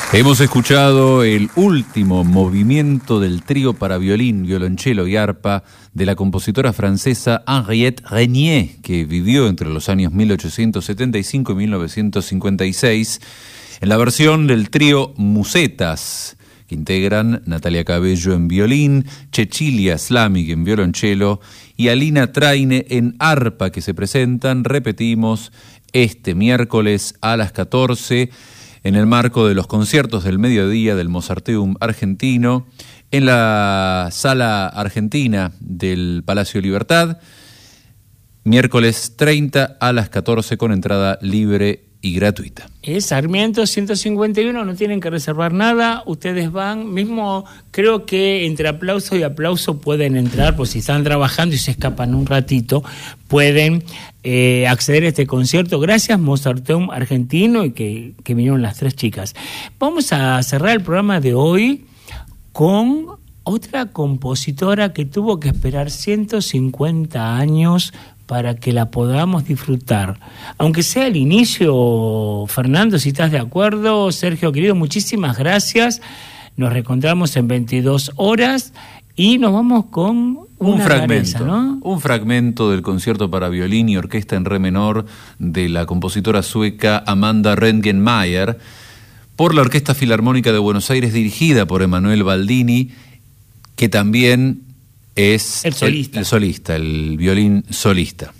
Hemos escuchado el último movimiento del trío para violín, violonchelo y arpa de la compositora francesa Henriette Régnier, que vivió entre los años 1875 y 1956, en la versión del trío Musetas, que integran Natalia Cabello en violín, Cecilia Slamic en violonchelo y Alina Traine en arpa, que se presentan, repetimos, este miércoles a las 14 en el marco de los conciertos del mediodía del Mozarteum argentino, en la Sala Argentina del Palacio Libertad, miércoles 30 a las 14 con entrada libre y gratuita. Es Sarmiento 151, no tienen que reservar nada, ustedes van, mismo creo que entre aplauso y aplauso pueden entrar, pues si están trabajando y se escapan un ratito, pueden acceder a este concierto. Gracias Mozarteum argentino y que vinieron las tres chicas. Vamos a cerrar el programa de hoy con otra compositora que tuvo que esperar 150 años para que la podamos disfrutar. Aunque sea el inicio, Fernando, si estás de acuerdo, Sergio, querido, muchísimas gracias. Nos reencontramos en 22 horas y nos vamos con un fragmento, ¿no? Un fragmento del concierto para violín y orquesta en re menor de la compositora sueca Amanda Rentgenmeier por la Orquesta Filarmónica de Buenos Aires, dirigida por Emanuel Baldini, que también es el solista, el violín solista.